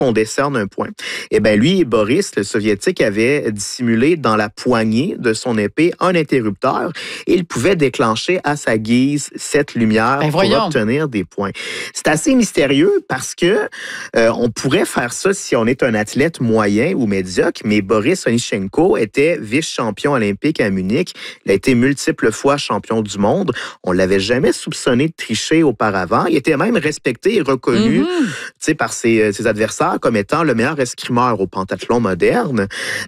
qu'on décerne un point. Eh bien, lui, Boris, le soviétique, avait dissimulé dans la poignée de son épée un interrupteur et il pouvait déclencher à sa guise cette lumière pour obtenir des points. C'est assez mystérieux parce que on pourrait faire ça si on est un athlète moyen ou médiocre, mais Boris Onyshenko était vice-champion olympique à Munich. Il a été multiple fois champion du monde. On l'avait jamais soupçonné de tricher auparavant. Il était même respecté et reconnu par ses adversaires comme étant le meilleur escrimeur au pentathlon moderne.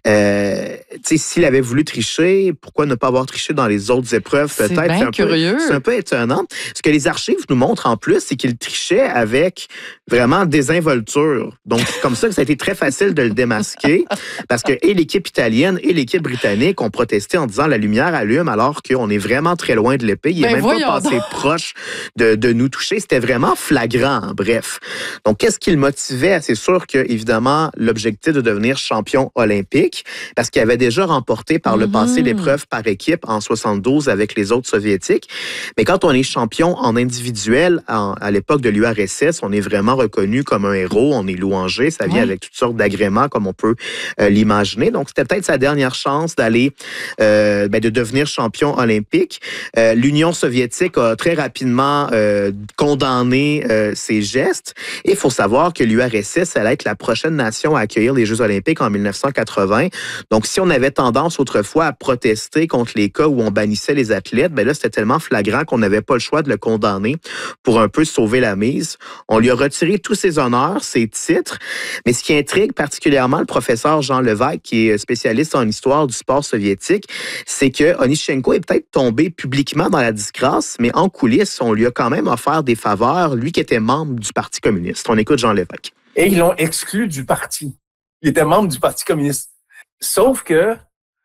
S'il avait voulu tricher, pourquoi ne pas avoir triché dans les autres épreuves peut-être? C'est bien curieux. C'est un peu étonnant. Ce que les archives nous montrent en plus, c'est qu'il trichait avec vraiment désinvolture. Donc, c'est comme ça que ça a été très facile de le démasquer parce que et l'équipe italienne et l'équipe britannique ont protesté en disant la lumière allume alors qu'on est vraiment très loin de l'épée. Il n'est même pas passé proche de nous toucher. C'était vraiment flagrant, bref. Donc, qu'est-ce qui le motivait? C'est sûr que, évidemment, l'objectif de devenir champion olympique, parce qu'il avait déjà remporté par le passé l'épreuve par équipe en 72 avec les autres soviétiques. Mais quand on est champion en individuel, à l'époque de l'URSS, on est vraiment reconnu comme un héros, on est louangé, ça vient avec toutes sortes d'agréments comme on peut l'imaginer. Donc, c'était peut-être sa dernière chance d'aller, de devenir champion olympique. L'Union soviétique a très rapidement condamné ces gestes. Et il faut savoir que l'URSS allait être la prochaine nation à accueillir les Jeux olympiques en 1980. Donc, si on avait tendance autrefois à protester contre les cas où on bannissait les athlètes, ben là, c'était tellement flagrant qu'on n'avait pas le choix de le condamner pour un peu sauver la mise. On lui a retiré tous ses honneurs, ses titres. Mais ce qui intrigue particulièrement le professeur Jean Levesque, qui est spécialiste en histoire du sport soviétique, c'est que Onyshenko est peut-être tombé publiquement dans la disgrâce, mais en coulisses, on lui a quand même offert des faveurs, lui qui était membre du Parti communiste. On écoute Jean Levesque. Et ils l'ont exclu du parti. Il était membre du Parti communiste. Sauf que,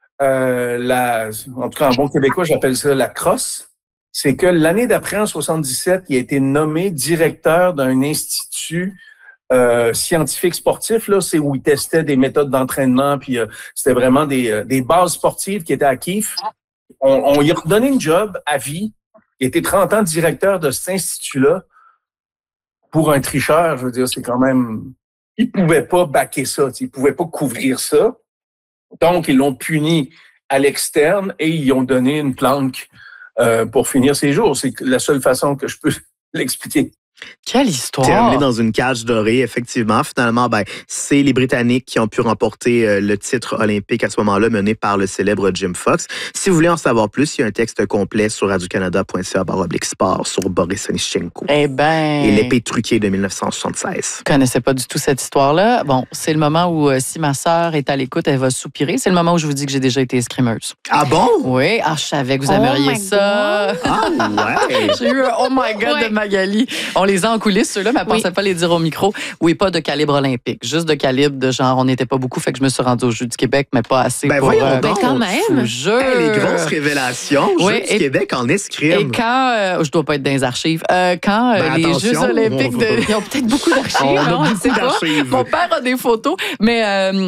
en tout cas en bon québécois, j'appelle ça la crosse, c'est que l'année d'après, en 77, il a été nommé directeur d'un institut scientifique sportif, là, c'est où il testait des méthodes d'entraînement, puis c'était vraiment des bases sportives qui étaient à Kiev. On lui a redonné une job à vie. Il était 30 ans directeur de cet institut-là. Pour un tricheur, je veux dire, c'est quand même... Il pouvait pas baquer ça, il pouvait pas couvrir ça. Donc, ils l'ont puni à l'externe et ils ont donné une planque pour finir ses jours. C'est la seule façon que je peux l'expliquer. Quelle histoire! Terminé dans une cage dorée, effectivement. Finalement, c'est les Britanniques qui ont pu remporter le titre olympique à ce moment-là, mené par le célèbre Jim Fox. Si vous voulez en savoir plus, il y a un texte complet sur radiocanada.ca/sport sur Boris Onyshenko. Eh ben... Et l'épée truquée de 1976. Je connaissais pas du tout cette histoire-là. Bon, c'est le moment où, si ma sœur est à l'écoute, elle va soupirer. C'est le moment où je vous dis que j'ai déjà été escrimeuse. Ah bon? Oui. Ah, je savais que vous aimeriez ça. Ah ouais! J'ai eu un « Oh my God » de Magali. On les a en coulisses, ceux-là, mais elle ne pensait pas les dire au micro. Oui, pas de calibre olympique. Juste de calibre de genre, on n'était pas beaucoup, fait que je me suis rendue aux Jeux du Québec, mais pas assez pour... voyons donc. Quand même. Les grosses révélations. Jeux du Québec en escrime. Et quand... je dois pas être dans les archives. Quand les Jeux olympiques... Ils ont peut-être beaucoup d'archives. On a beaucoup d'archives. Mon père a des photos, mais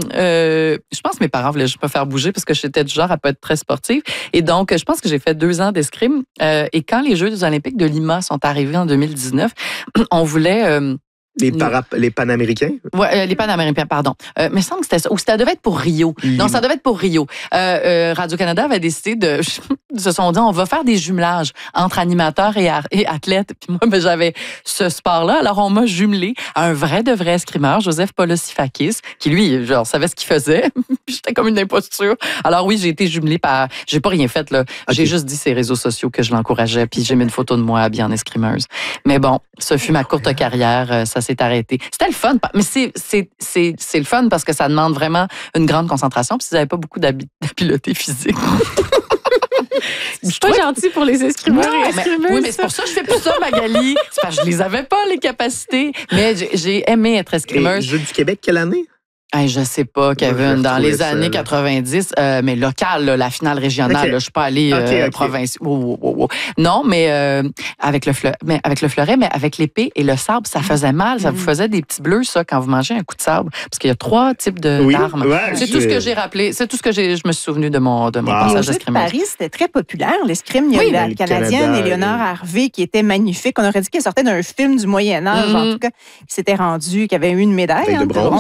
je pense que mes parents voulaient juste me faire bouger parce que j'étais du genre à pas être très sportive. Et donc, je pense que j'ai fait 2 ans d'escrime. Et quand les Jeux olympiques de Lima sont arrivés en 2019, on voulait... Les Panaméricains? Oui, les Panaméricains, pardon. Mais il me semble que c'était ça. Ou ça devait être pour Rio. Non, ça devait être pour Rio. Radio-Canada avait décidé de... se sont dit, on va faire des jumelages entre animateurs et athlètes. Puis moi, j'avais ce sport-là. Alors, on m'a jumelé à un vrai de vrai escrimeur, Joseph Polosifakis, qui, lui, genre, savait ce qu'il faisait. Puis j'étais comme une imposture. Alors oui, j'ai été jumelée par... J'ai pas rien fait, là. Okay. J'ai juste dit sur les réseaux sociaux que je l'encourageais. Puis j'ai mis une photo de moi habillée en escrimeuse. Mais bon, ce fut ma courte carrière. Ça s'est arrêté. C'était le fun, mais c'est le fun parce que ça demande vraiment une grande concentration. Puis si vous n'avez pas beaucoup d'habileté physique. C'est pas gentil pour les escrimeurs et escrimeuses. Oui, mais c'est pour ça que je fais plus ça, Magali. C'est parce que je les avais pas, les capacités. Mais j'ai aimé être escrimeuse. Jeux du Québec, quelle année? Hey, je sais pas, Kevin, dans les années 90, mais local, là, la finale régionale, Okay. là, je suis pas allée province. Non, mais avec le fleuret, mais avec l'épée et le sabre, ça faisait mal. Ça vous faisait des petits bleus, ça, quand vous mangez un coup de sabre. Parce qu'il y a 3 types d'armes. Ouais, c'est tout ce que j'ai rappelé. C'est tout ce que je me suis souvenu de mon passage Au d'escrime. Paris, c'était très populaire, l'escrime. Il y a eu la Canadienne Éléonore Harvey qui était magnifique. On aurait dit qu'elle sortait d'un film du Moyen-Âge, en tout cas, qui s'était rendue, qui avait eu une médaille de bronze.